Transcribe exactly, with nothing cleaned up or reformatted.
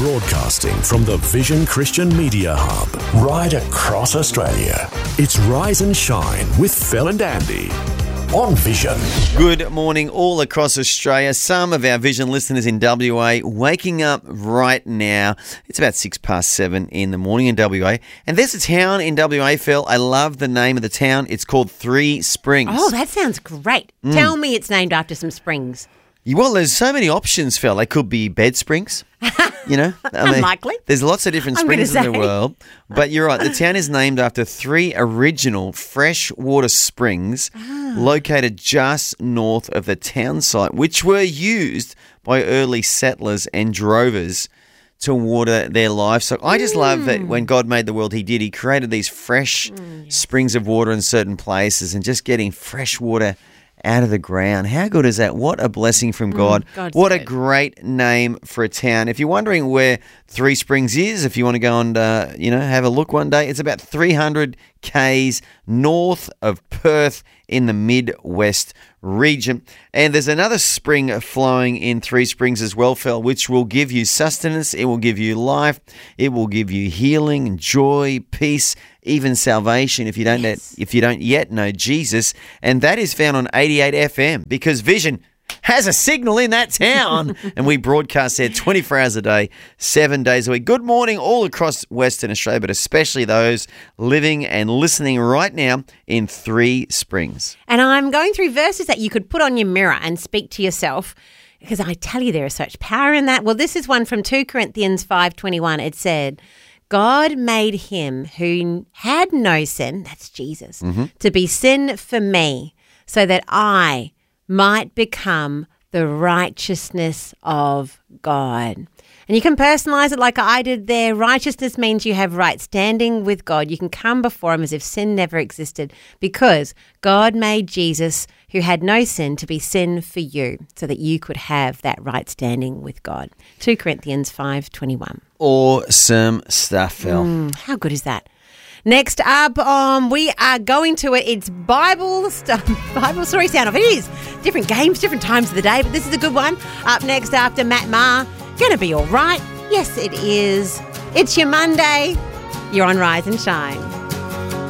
Broadcasting from the Vision Christian Media Hub, right across Australia. It's Rise and Shine with Phil and Andy on Vision. Good morning all across Australia. Some of our Vision listeners in W A waking up right now. It's about six past seven in the morning in W A. And there's a town in W A, Phil. I love the name of the town. It's called Three Springs. Oh, that sounds great. Mm. Tell me it's named after some springs. Well, there's so many options, Phil. They could be bed springs, you know. I mean, Unlikely. There's lots of different springs in the world. But you're right. The town is named after three original freshwater springs ah. located just north of the town site, which were used by early settlers and drovers to water their livestock. I just mm. love that when God made the world, he did. He created these fresh mm, yes. springs of water in certain places and just getting fresh water out of the ground. How good is that? What a blessing from God. Mm, what good. a great name for a town. If you're wondering where Three Springs is, if you want to go and uh, you know have a look one day, it's about three hundred kays north of Perth in the Midwest region. And there's another spring flowing in Three Springs as well, Phil, which will give you sustenance, it will give you life, it will give you healing, joy, peace, even salvation if you don't yes. know, if you don't yet know Jesus. And that is found on eighty-eight F M because Vision has a signal in that town and we broadcast there twenty-four hours a day, seven days a week. Good morning all across Western Australia, but especially those living and listening right now in Three Springs. And I'm going through verses that you could put on your mirror and speak to yourself, because I tell you there is such power in that. Well, this is one from two Corinthians five twenty-one. It said, God made him who had no sin, that's Jesus, mm-hmm. to be sin for me, so that I might become the righteousness of God. And you can personalize it like I did there. Righteousness means you have right standing with God. You can come before him as if sin never existed because God made Jesus, who had no sin, to be sin for you so that you could have that right standing with God. two Corinthians five twenty-one. Awesome stuff, Phil. Mm, how good is that? Next up, um, we are going to it. It's Bible stuff, Bible story sound off. It is different games, different times of the day, but this is a good one. Up next after Matt Maher, Gonna Be All Right. Yes, it is. It's your Monday. You're on Rise and Shine.